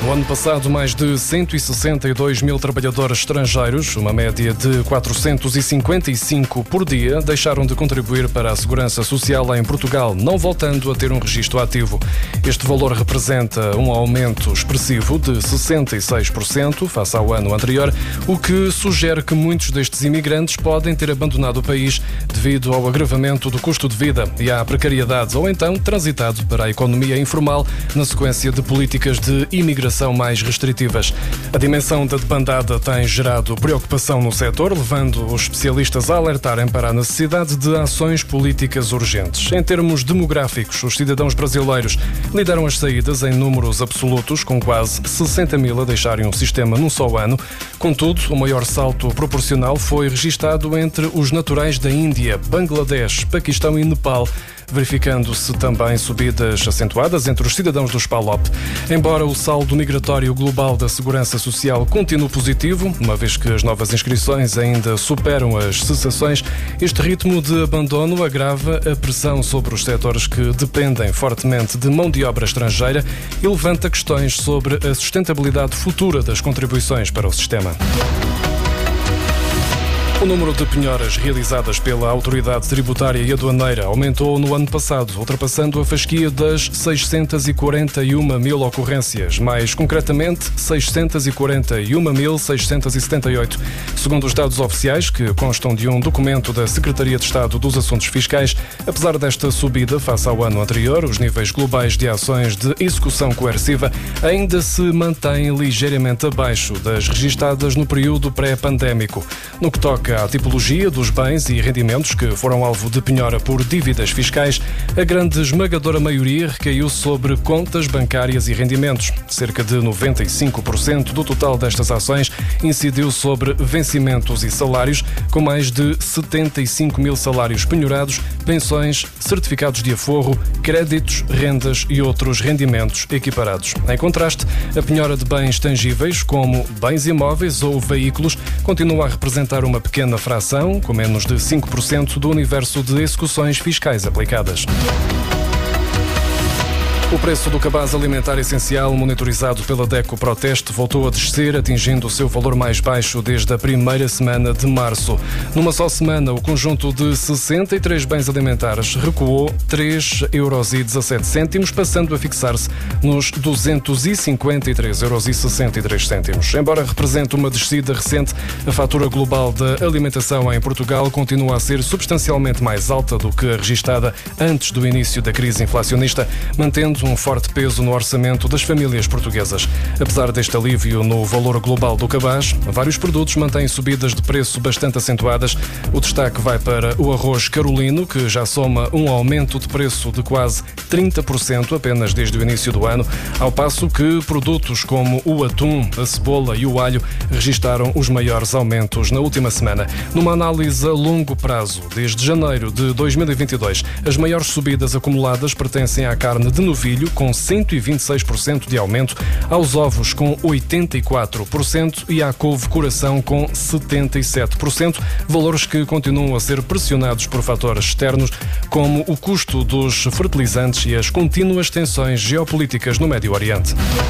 No ano passado, mais de 162 mil trabalhadores estrangeiros, uma média de 455 por dia, deixaram de contribuir para a segurança social em Portugal, não voltando a ter um registro ativo. Este valor representa um aumento expressivo de 66% face ao ano anterior, o que sugere que muitos destes imigrantes podem ter abandonado o país devido ao agravamento do custo de vida e à precariedade, ou então transitado para a economia informal na sequência de políticas de imigração mais restritivas. A dimensão da debandada tem gerado preocupação no setor, levando os especialistas a alertarem para a necessidade de ações políticas urgentes. Em termos demográficos, os cidadãos brasileiros lideram as saídas em números absolutos, com quase 60 mil a deixarem o sistema num só ano. Contudo, o maior salto proporcional foi registado entre os naturais da Índia, Bangladesh, Paquistão e Nepal, verificando-se também subidas acentuadas entre os cidadãos dos PALOP. Embora o saldo migratório global da Segurança Social continue positivo, uma vez que as novas inscrições ainda superam as cessações, este ritmo de abandono agrava a pressão sobre os setores que dependem fortemente de mão de obra estrangeira e levanta questões sobre a sustentabilidade futura das contribuições para o sistema. O número de penhoras realizadas pela Autoridade Tributária e Aduaneira aumentou no ano passado, ultrapassando a fasquia das 641 mil ocorrências, mais concretamente 641.678. Segundo os dados oficiais, que constam de um documento da Secretaria de Estado dos Assuntos Fiscais, apesar desta subida face ao ano anterior, os níveis globais de ações de execução coerciva ainda se mantêm ligeiramente abaixo das registadas no período pré-pandémico. No que toca à tipologia dos bens e rendimentos que foram alvo de penhora por dívidas fiscais, a grande esmagadora maioria recaiu sobre contas bancárias e rendimentos. Cerca de 95% do total destas ações incidiu sobre vencimentos e salários, com mais de 75 mil salários penhorados, pensões, certificados de aforro, créditos, rendas e outros rendimentos equiparados. Em contraste, a penhora de bens tangíveis, como bens imóveis ou veículos, continua a representar uma pequena fração, com menos de 5% do universo de execuções fiscais aplicadas. O preço do cabaz alimentar essencial, monitorizado pela DECO Proteste, voltou a descer, atingindo o seu valor mais baixo desde a primeira semana de março. Numa só semana, o conjunto de 63 bens alimentares recuou 3,17€, passando a fixar-se nos 253,63€. Embora represente uma descida recente, a fatura global da alimentação em Portugal continua a ser substancialmente mais alta do que a registada antes do início da crise inflacionista, mantendo um forte peso no orçamento das famílias portuguesas. Apesar deste alívio no valor global do cabaz, vários produtos mantêm subidas de preço bastante acentuadas. O destaque vai para o arroz carolino, que já soma um aumento de preço de quase 30% apenas desde o início do ano, ao passo que produtos como o atum, a cebola e o alho registaram os maiores aumentos na última semana. Numa análise a longo prazo, desde janeiro de 2022, as maiores subidas acumuladas pertencem à carne de novilho, com 126% de aumento, aos ovos com 84% e à couve-coração com 77%, valores que continuam a ser pressionados por fatores externos, como o custo dos fertilizantes e as contínuas tensões geopolíticas no Médio Oriente.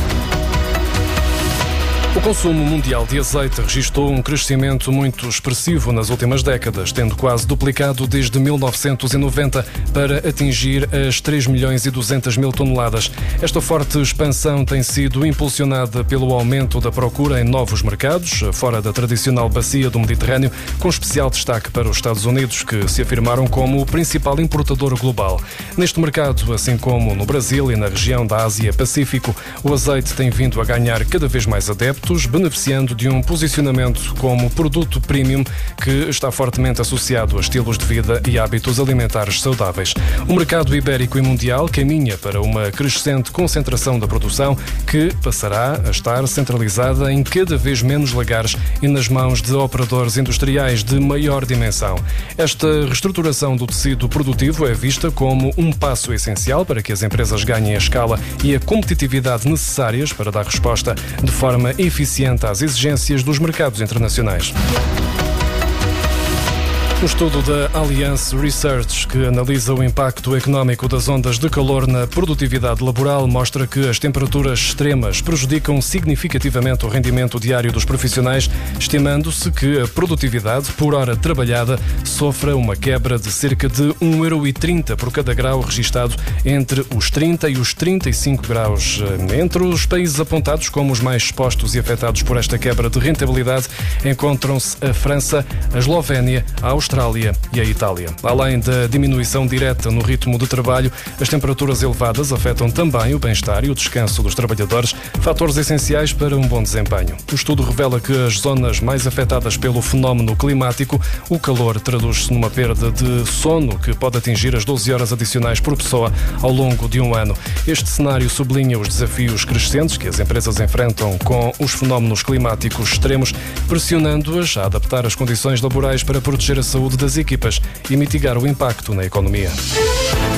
O consumo mundial de azeite registrou um crescimento muito expressivo nas últimas décadas, tendo quase duplicado desde 1990 para atingir as 3.200.000 toneladas. Esta forte expansão tem sido impulsionada pelo aumento da procura em novos mercados, fora da tradicional bacia do Mediterrâneo, com especial destaque para os Estados Unidos, que se afirmaram como o principal importador global. Neste mercado, assim como no Brasil e na região da Ásia-Pacífico, o azeite tem vindo a ganhar cada vez mais adeptos, beneficiando de um posicionamento como produto premium que está fortemente associado a estilos de vida e hábitos alimentares saudáveis. O mercado ibérico e mundial caminha para uma crescente concentração da produção que passará a estar centralizada em cada vez menos lagares e nas mãos de operadores industriais de maior dimensão. Esta reestruturação do tecido produtivo é vista como um passo essencial para que as empresas ganhem a escala e a competitividade necessárias para dar resposta de forma eficiente às exigências dos mercados internacionais. Um estudo da Allianz Research, que analisa o impacto económico das ondas de calor na produtividade laboral, mostra que as temperaturas extremas prejudicam significativamente o rendimento diário dos profissionais, estimando-se que a produtividade por hora trabalhada sofra uma quebra de cerca de 1,30€ por cada grau registado entre os 30 e os 35 graus. Entre os países apontados como os mais expostos e afetados por esta quebra de rentabilidade encontram-se a França, a Eslovénia, a Austrália e a Itália. Além da diminuição direta no ritmo de trabalho, as temperaturas elevadas afetam também o bem-estar e o descanso dos trabalhadores, fatores essenciais para um bom desempenho. O estudo revela que as zonas mais afetadas pelo fenómeno climático, o calor traduz-se numa perda de sono que pode atingir as 12 horas adicionais por pessoa ao longo de um ano. Este cenário sublinha os desafios crescentes que as empresas enfrentam com os fenómenos climáticos extremos, pressionando-as a adaptar as condições laborais para proteger a saúde das equipas e mitigar o impacto na economia.